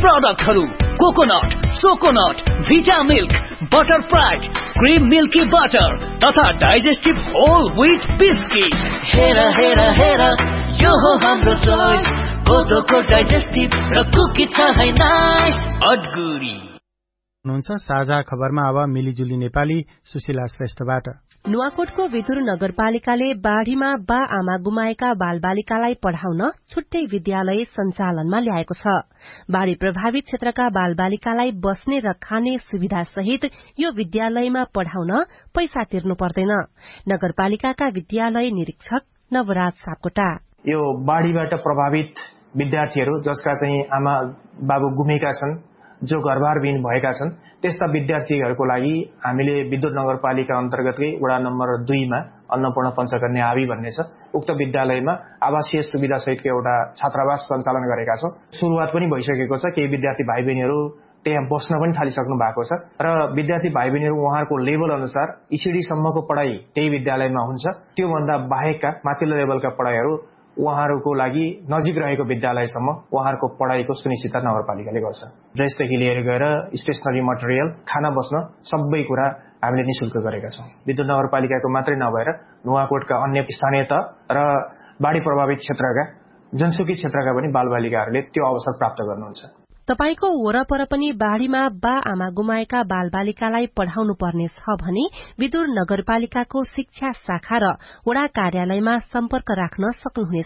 प्रोडक्टहरू कोकोनट, सोकोनट, भिटा milk, butter fry, cream milky butter तथा digestive whole wheat biscuit. हेरा हेरा हेरा यो हो हाम्रो चोइस, कोदोको डाइजेस्टिभ र कुकी छ है नाइस अडगुडी। हुनुहुन्छ साझा खबरमा अब मिलिजुली नेपाली सुशीला श्रेष्ठबाट। नुवाकोटको विदुर नगरपालिकाले बाढ़ीमा बा आमा गुमाएका बालबालिकालाई पढ़ाउन छुट्टै विद्यालय सञ्चालनमा ल्याएको छ। बाढ़ी प्रभावित क्षेत्रका बालबालिकालाई बस्ने र खाने सुविधा सहित यो विद्यालयमा पढ़ाउन पैसा तिर्नु पर्दैन। नगरपालिकाका विद्यालय निरीक्षक नवराज सापकोटा। यो बाढ़ीबाट प्रभावित विद्यार्थीहरू जसका चाहिँ आमा बाबु गुमेका छन्, जो गर्भारविहीन भएका छन्, त्यस्ता विद्यार्थीहरूको लागि हामीले विद्युत नगरपालिका अन्तर्गतकै वडा नम्बर 2 मा अन्नपूर्ण पञ्चकन्या आवी भन्ने छ, उक्त विद्यालयमा आवासीय सुविधा सहितको एउटा छात्रावास सञ्चालन गरेका छौं। सुरुवात पनि भइसकेको छ। केही विद्यार्थी भाइ बहिनीहरू त्यहाँ बस्न पनि थालिसक्नु भएको छ र विद्यार्थी भाइ बहिनीहरू उहाँहरूको लेभल अनुसार ECD सम्मको पढाइ त्यही विद्यालयमा हुन्छ। त्यो भन्दा बाहेकका माथिल्लो लेभलका पढाइहरू उहाँहरूको लागि नजिक रहेको विद्यालयसम्म उहाँहरूको पढाइको सुनिश्चितता नगरपालिकाले गर्छ। ड्रेसदेखि लिएर गएर स्टेशनरी मटेरियल, खाना बस्न सबै कुरा हामीले निशुल्क गरेका छौं। विद्युत नगरपालिकाको मात्रै नभएर नुवाकोटका अन्य स्थानीय तह र बाढ़ी प्रभावित क्षेत्रका जनसुकी क्षेत्रका पनि बालबालिकाहरूले त्यो अवसर प्राप्त गर्नुहुन्छ। तपाईको वरपर पनि बाढ़ीमा बा आमा गुमाएका बालबालिकालाई पढ़ाउनु पर्ने छ भने विदुर नगरपालिकाको शिक्षा शाखा र वडा कार्यालयमा सम्पर्क राख्न सक्नुहुनेछ।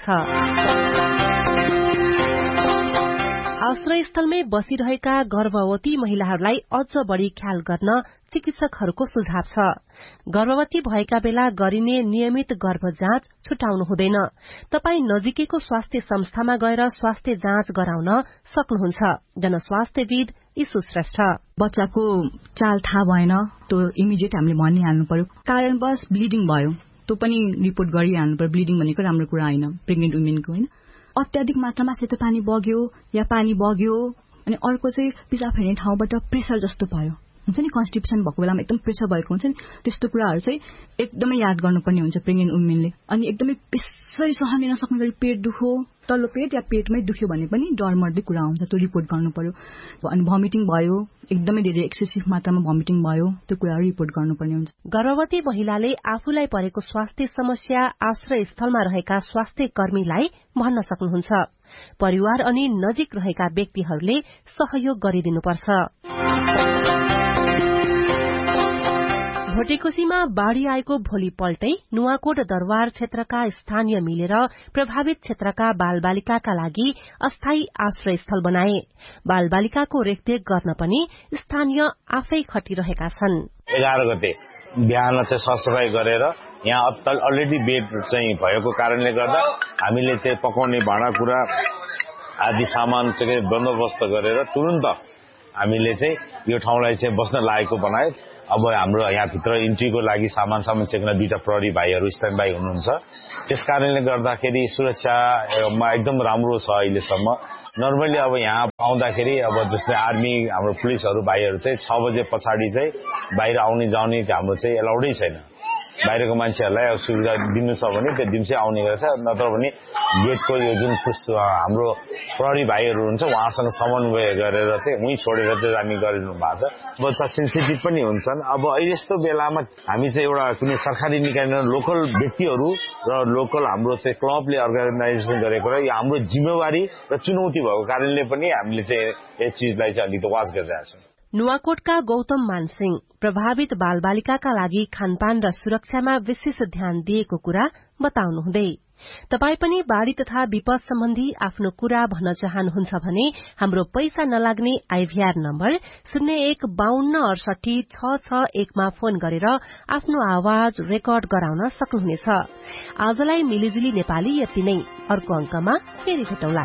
आश्रयस्थलमै बसिरहेका गर्भवती महिलाहरूलाई अझ बढ़ी ख्याल गर्न चिकित्सकहरूको सुझाव छ। गर्भवती भएका बेला गरिने नियमित गर्भ जाँच छुटाउनु हुँदैन। तपाई नजिकैको स्वास्थ्य संस्थामा गएर स्वास्थ्य जाँच गराउन सक्नुहुन्छ। जनस्वास्थ्यविद ईशु श्रेष्ठ। बच्चाको चाल थाहा भएन, त्यो इमिडिएट हामीले भनिहाल्नु पर्यो। कारणवश ब्लिडिङ भयो, त्यो पनि रिपोर्ट गरिहाल्नु पर्यो। ब्लिडिङ भनेको राम्रो कुरा होइन प्रेग्नेन्ट वुमेनको, होइन। अत्याधिक मात्रामा सेतो पानी बग्यो या पानी बग्यो, अनि अर्को चाहिँ पिसाब फेर्ने ठाउँबाट प्रेसर जस्तो भयो, हुन्छ नि, कन्स्टिपेसन भएको बेलामा एकदम प्रेसर भएको हुन्छ नि, त्यस्तो कुराहरू चाहिँ एकदमै याद गर्नुपर्ने हुन्छ प्रेग्नेन्ट वुमेनले। अनि एकदमै त्यसै सहन नसक्ने गरी पेट दुख्यो, तल्लो पेट या पेटमै दुख्यो भने पनि डरमर्दै कुरा हुन्छ, त्यो रिपोर्ट गर्नु पर्यो। अनि भमिटिङ भयो, एकदमै धेरै एक्सेसिभ मात्रामा भमिटिङ भयो, त्यो कुराहरू रिपोर्ट गर्नुपर्ने हुन्छ। गर्भवती महिलाले आफूलाई परेको स्वास्थ्य समस्या आश्रय स्थलमा रहेका स्वास्थ्य कर्मीलाई भन्न सक्नुहुन्छ। परिवार अनि नजिक रहेका व्यक्तिहरूले सहयोग गरिदिनुपर्छ। भोटेकोशीमा बाढ़ी आएको भोलिपल्टै नुवाकोट दरबार क्षेत्रका स्थानीय मिलेर प्रभावित क्षेत्रका बालबालिकाका लागि अस्थायी आश्रयस्थल बनाए। बालबालिकाको रेखदेख गर्न पनि स्थानीय आफै खटिरहेका छन्। 11 गते बिहान चाहिँ सफाई गरेर यहाँ अलरेडी बेड चाहिँ भएको कारणले गर्दा हामीले चाहिँ पकाउने भाँडाकुँडा आदि सामान चाहिँ बन्दोबस्त गरेर तुरुन्त हामीले चाहिँ यो ठाउँलाई चाहिँ बस्न लागेको बनायो। अब हाम्रो यहाँभित्र इन्ट्रीको लागि सामान चेक्न 2टा प्रहरी भाइहरू स्ट्यान्ड बाई हुनुहुन्छ। त्यस कारणले गर्दाखेरि सुरक्षामा एकदम राम्रो छ अहिलेसम्म। नर्मली अब यहाँ आउँदाखेरि अब जस्तै आर्मी हाम्रो पुलिसहरू भाइहरू चाहिँ 6 बजे पछाडि चाहिँ बाहिर आउने जाने हाम्रो चाहिँ एलाउडै छैन। बाहिरको मान्छेहरूलाई अब सुविधा दिनु छ भने त्यो दिन चाहिँ आउने गर्छ, नत्र भने गेटको यो जुन हाम्रो प्रहरी भाइहरू हुन्छ उहाँसँग समन्वय गरेर चाहिँ उहीँ छोडेर चाहिँ जाने गरिनु भएको छ। बच्चा सेन्सिटिभ पनि हुन्छन्। अब यस्तो बेलामा हामी चाहिँ एउटा कुनै सरकारी निकाय लोकल व्यक्तिहरू र लोकल हाम्रो चाहिँ क्लबले अर्गनाइजेसन गरेको र यो हाम्रो जिम्मेवारी र चुनौती भएको कारणले पनि हामीले चाहिँ यस चिजलाई चाहिँ अलिकति वाच गरिरहेका छौँ। नुवाकोटका गौतम मानसिंह प्रभावित बालबालिकाका लागि खानपान र सुरक्षामा विशेष ध्यान दिएको कुरा बताउनुहुँदै तपाई पनि बाढ़ी तथा विपद सम्बन्धी आफ्नो कुरा भन्न चाहनुहुन्छ भने हाम्रो पैसा नलाग्ने आइभीआर नम्बर 0152686661 मा फोन गरेर आफ्नो आवाज रेकर्ड गराउन सक्नुहुनेछ। आजलाई मिलिजुली नेपाली यति नै। अर्को अंकमा फेरि भेटौँला।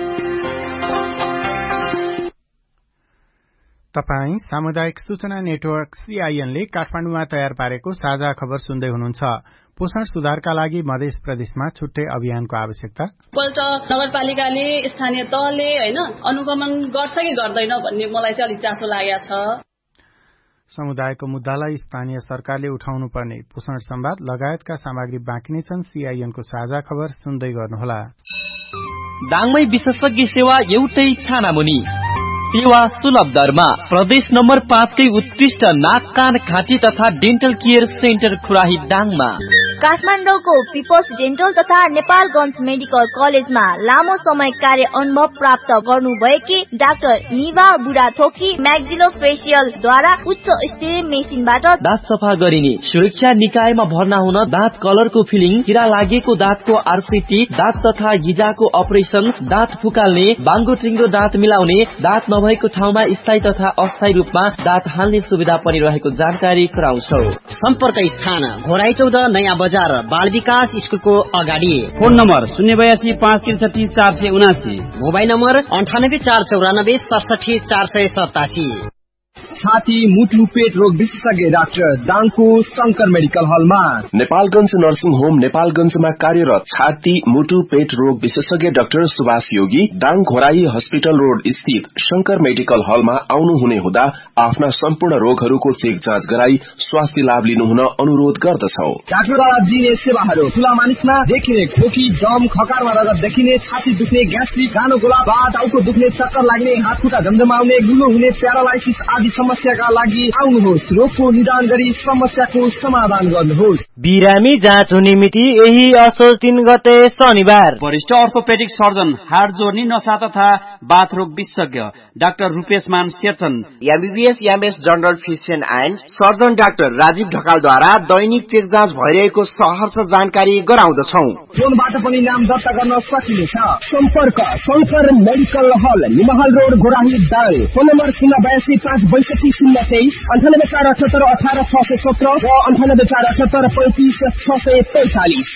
तपाई सामुदायिक सूचना नेटवर्क CIN ले काठमाडौँमा तयार पारेको साझा खबर सुन्दै हुनुहुन्छ। पोषण सुधारका लागि मध्य प्रदेशमा छुट्टै अभियानको आवश्यकता। पल्ट नगरपालिकाले स्थानीय तहले हैन अनुगमन गर्छ कि गर्दैन भन्ने मलाई चाहिँ अलि चासो लागेको छ। समुदायको मुद्दालाई स्थानीय सरकारले उठाउनु पर्ने पोषण संवाद लगायतका सामग्री बाँकी नै छन्। CIN को साझा खबर सुन्दै गर्नुहोला। दाङमै विशेषज्ञ सेवा एउटै छानामुनि सेवा सुलभ दरमा। प्रदेश नम्बर 5 कै उत्कृष्ट नाक कान घाँटी तथा डेन्टल केयर सेन्टर खुराही दाङमा। काठमाडौँको पिपल्स डेन्टल तथा नेपालगञ्ज मेडिकल कलेजमा लामो समय कार्य अनुभव प्राप्त गर्नुभएकी डाक्टर निभा बुढाथोकी म्याक्सिलो फेसियल द्वारा उच्च स्तरीय मेसिनबाट दाँत सफा गरिने, सुरक्षा निकायमा भर्ना हुन, दाँत कलरको फिलिङ, किरा लागेको दाँतको आरसीटी, दाँत तथा गिजाको अपरेसन, दाँत फुकाल्ने, बाङ्गो टिङ्गो दाँत मिलाउने, दाँत नभएको ठाउँमा स्थायी तथा अस्थायी रूपमा दाँत हाल्ने सुविधा पनि रहेको जानकारी गराउँछौ। सम्पर्क स्थान घोराई 14 नयाँ बजार बाल विकास स्कुलको अगाडि। Phone number 082 563 479, mobile number 98 494 67 487। छाती मुटु पेट रोग विशेषज्ञ डाक्टर दाङको शंकर मेडिकल हलमा। नेपालगञ्ज नर्सिङ होम नेपालगञ्जमा कार्यरत छाती मुटु पेट रोग विशेषज्ञ डाक्टर सुभाष योगी दाङ घोराई हस्पिटल रोड स्थित शंकर मेडिकल हलमा आउनुहुने हुँदा आफ्ना सम्पूर्ण रोगहरूको चेक जाँच गराई स्वास्थ्य लाभ लिनुहुन अनुरोध गर्दछौ। डाक्टरद्वारा दिइने सेवाहरू ठूला मानिसमा देखिने खोकी, दम, खकारमा रगत देखिने, छाती दुख्ने, ग्यास्ट्रिक, गानो गोला, टाउको दुख्ने, चक्कर लाग्ने, हात खुट्टा झमझमाउने, लुलो हुने, प्यारालाइसिस आदि समस्याका लागि आउनुहोस्। रोगको निदान गरी समस्याको समाधान गर्नुहोस्। बिरामी जाँच हुने मिति यही असोज 3 गते शनिबार। वरिष्ठ अर्थोपेडिक सर्जन, हाड जोर्नी, नसा तथा बाथ रोग विशेषज्ञ डाक्टर रूपेश मान Sherchan, MBBS MS general physician and surgeon doctor Rajiv ढकालद्वारा Dainik check जाँच भइरहेको सहर्ष जानकारी गराउँदछौ। फोनबाट पनि नाम दर्ता गर्न सकिनेछ। सम्पर्क शंकर मेडिकल हल, निमहल road, Ghorahi Dang. Phone number 082 562 023, 98 478 18 617 र 98 478 35 645।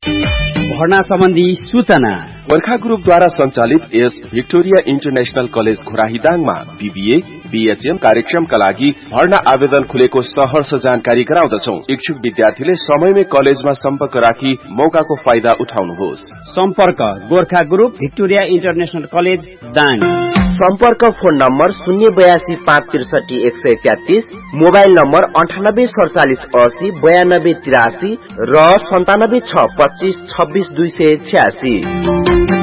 भर्ना सम्बन्धी सूचना गोर्खा ग्रुपद्वारा सञ्चालित S Victoria international college घोराहीदाङमा BBA BHM कार्यक्रमका लागि भर्ना आवेदन खुलेको सहर्ष जानकारी गराउँदछौ। इच्छुक विद्यार्थीले समयमै कलेजमा सम्पर्क राखी मौकाको फाइदा उठाउनुहोस्। सम्पर्क Gorkha group Victoria international college Dang. सम्पर्क फोन नम्बर 082 563 133, मोबाइल नम्बर 98 47 80 92 83 र 97 6 25 26 286।